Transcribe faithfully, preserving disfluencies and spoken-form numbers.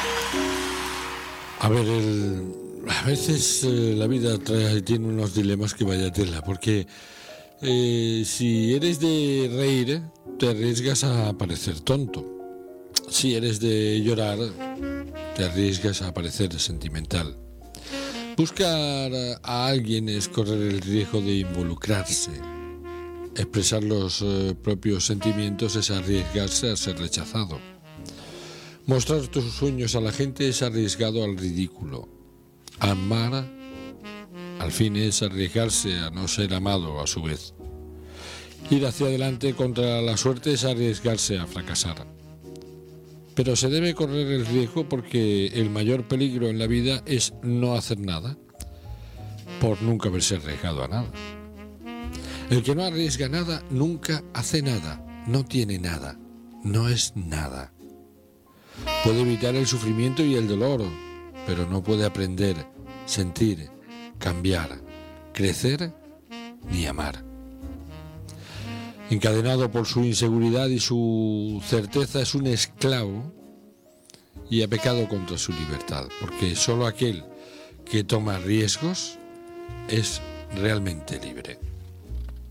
A ver, el, a veces eh, la vida trae, tiene unos dilemas que vaya tela, porque eh, si eres de reír, te arriesgas a parecer tonto. Si eres de llorar, te arriesgas a parecer sentimental. Buscar a alguien es correr el riesgo de involucrarse. Expresar los eh, propios sentimientos es arriesgarse a ser rechazado. Mostrar tus sueños a la gente es arriesgado al ridículo. Amar, al fin, es arriesgarse a no ser amado a su vez. Ir hacia adelante contra la suerte es arriesgarse a fracasar. Pero se debe correr el riesgo porque el mayor peligro en la vida es no hacer nada, por nunca haberse arriesgado a nada. El que no arriesga nada nunca hace nada, no tiene nada, no es nada. Puede evitar el sufrimiento y el dolor, pero no puede aprender, sentir, cambiar, crecer ni amar. Encadenado por su inseguridad y su certeza, es un esclavo y ha pecado contra su libertad, porque solo aquel que toma riesgos es realmente libre.